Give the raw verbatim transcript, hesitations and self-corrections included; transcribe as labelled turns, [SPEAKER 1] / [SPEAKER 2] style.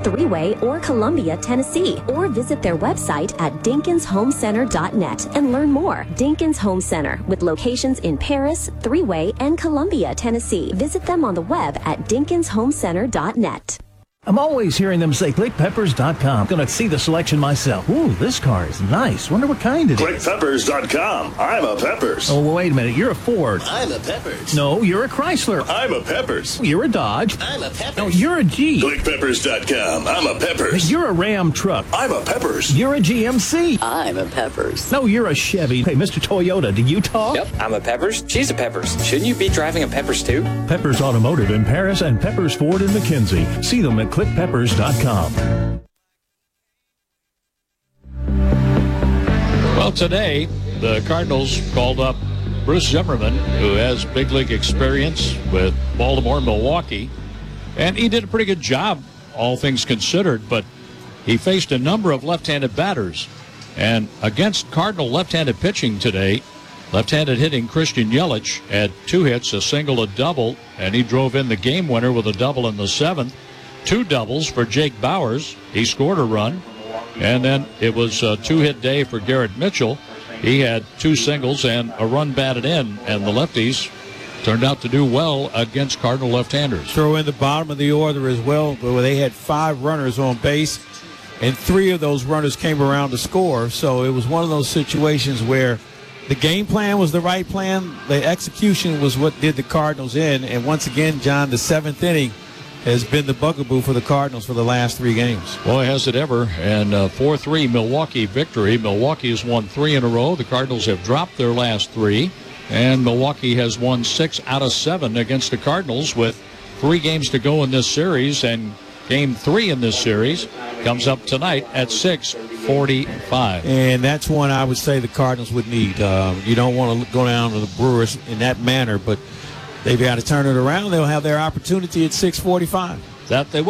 [SPEAKER 1] Three-Way, or Columbia, Tennessee. Or visit their website at dinkins home center dot net and learn more. Dinkins Home Center, with locations in Paris, Three-Way, and Columbia, Tennessee. Visit them on the web at dinkins home center dot net.
[SPEAKER 2] I'm always hearing them say click peppers dot com. Gonna see the selection myself. Ooh, this car is nice. Wonder what kind it is.
[SPEAKER 3] click peppers dot com. I'm a Peppers.
[SPEAKER 2] Oh, well, wait a minute. You're a Ford.
[SPEAKER 3] I'm a Peppers.
[SPEAKER 2] No, you're a Chrysler.
[SPEAKER 3] I'm a Peppers.
[SPEAKER 2] You're a Dodge.
[SPEAKER 3] I'm a Peppers.
[SPEAKER 2] No, you're a Jeep.
[SPEAKER 3] click peppers dot com. I'm a Peppers.
[SPEAKER 2] You're a Ram truck.
[SPEAKER 3] I'm a Peppers.
[SPEAKER 2] You're a G M C.
[SPEAKER 4] I'm a Peppers.
[SPEAKER 2] No, you're a Chevy. Hey, Mister Toyota, do you talk?
[SPEAKER 5] Yep, I'm a Peppers. She's a Peppers. Shouldn't you be driving a Peppers too?
[SPEAKER 6] Peppers Automotive in Paris and Peppers Ford in McKenzie. See them at click peppers dot com.
[SPEAKER 7] Well, today, the Cardinals called up Bruce Zimmerman, who has big league experience with Baltimore, Milwaukee, and he did a pretty good job, all things considered, but he faced a number of left-handed batters. And against Cardinal left-handed pitching today, left-handed hitting Christian Yelich had two hits, a single, a double, and he drove in the game winner with a double in the seventh. Two doubles for Jake Bowers. He scored a run. And then it was a two-hit day for Garrett Mitchell. He had two singles and a run batted in, and the lefties turned out to do well against Cardinal left-handers.
[SPEAKER 8] Throw in the bottom of the order as well, where they had five runners on base, and three of those runners came around to score. So it was one of those situations where the game plan was the right plan. The execution was what did the Cardinals in. And once again, John, the seventh inning has been the bugaboo for the Cardinals for the last three games.
[SPEAKER 7] Boy, has it ever. And uh, four three Milwaukee victory. Milwaukee has won three in a row. The Cardinals have dropped their last three. And Milwaukee has won six out of seven against the Cardinals with three games to go in this series. And game three in this series comes up tonight at six forty-five.
[SPEAKER 8] And that's one I would say the Cardinals would need. Uh, you don't want to go down to the Brewers in that manner, but they've got to turn it around. They'll have their opportunity at six forty-five.
[SPEAKER 7] That they